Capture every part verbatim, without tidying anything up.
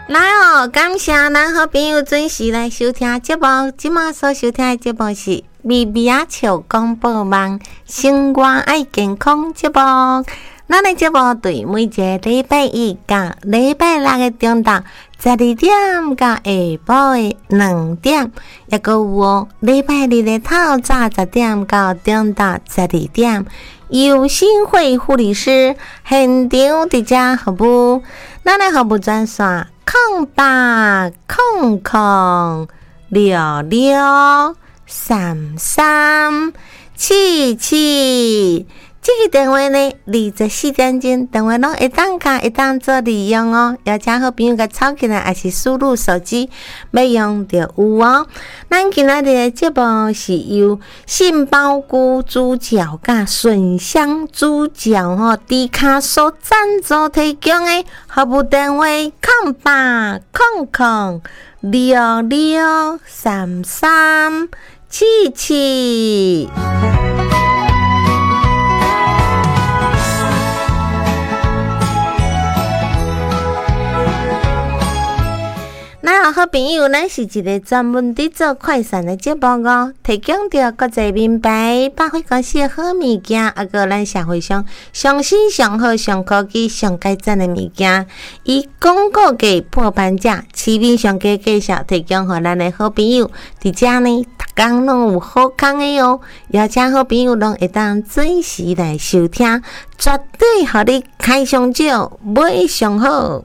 来哦，感谢咱好朋友准时来收听节目。今麦所收听的节目是咪咪啊笑广播网生活爱健康节目。咱的节目对每一个礼拜一到礼拜六的中昼十二點到下晡的兩點，也閣有哦禮拜日的透早十點到中晝十二點，由新會護理師現場直接服務。咱的服務專線空八空空六六三三七七。这个电话呢，二十四点钟电话拢会当卡，会当做利用哦。邀请好朋友甲抄起来，还是输入手机要用就有哦。咱今仔日的节目是由杏鲍菇猪脚甲笋香猪脚吼，低卡所赞助提供的服务电话：空八空空六六三三七七。咱好朋友，咱是一个专门伫做快闪的节目哦，提供着国际名牌百货公司的好物件，啊个咱社会上上新上好上科技上改赞的物件，以广告价破半价，市面上价介绍提供予咱的好朋友。伫遮呢，逐工拢有好康的哦，邀请好朋友拢会当准时来收听，绝对互你开上少，买上好。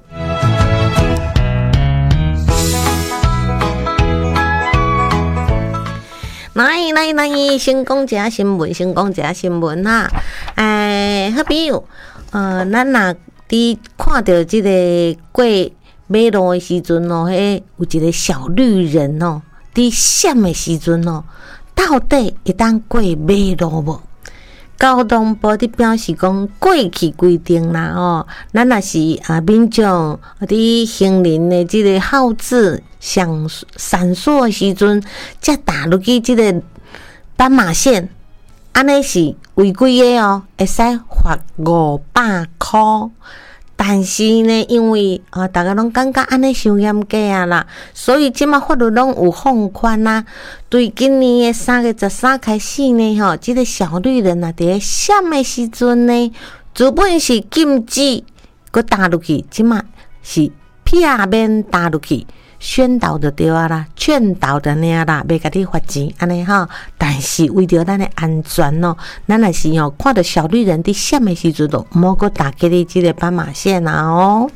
来来来，先讲一下新闻，先讲一下新闻哈。哎，好朋友，呃，咱若伫看到即个过马路的时阵哦，迄有一个小绿人哦，伫闪的时阵哦，到底会当过马路无？交通部伫表示讲，过去规定啦哦，咱若是啊民众伫行人的即个号志闪闪烁的时阵，才踏入去即个斑马线，安尼是违规的哦，会使罚五百箍。但是呢，因为啊，大家拢感觉安尼伤严格啊啦，所以即马法律拢有放宽啊。对今年的三月十三开始呢，吼，即、这个小绿人啊，伫咧闪的时阵呢，原本是禁止佮踏入去，即马是避免踏入去。宣导就对啊啦，劝导就尔啦，袂甲你罚钱安尼吼。但是为着咱的安全哦，咱也是哦，看到小绿人伫闪的时阵都莫阁打开你即个斑马线啊哦。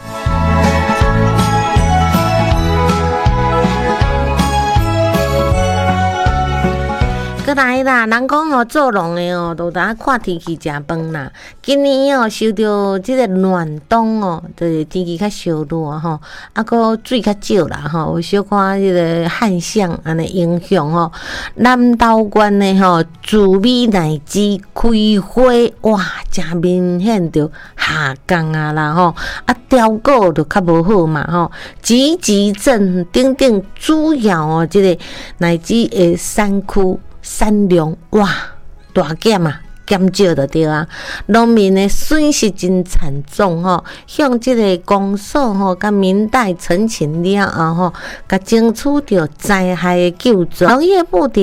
过来啦，人讲哦，做农的哦，都当看天气食饭啦。今年哦，受到即个暖冬哦，就是天气较烧热吼，啊个水较少啦吼，有小可即个旱象安尼影响吼。南投县的吼，紫米奶枝开花哇，真明显着下降啊啦吼，啊条果就较无好嘛吼。集集镇等等主要哦，即个奶枝的山区。产量哇大减啊，减少就对啊，农民的损失真惨重吼，向即个公所吼甲民代陈情了后吼，甲争取着灾害的救助。农业部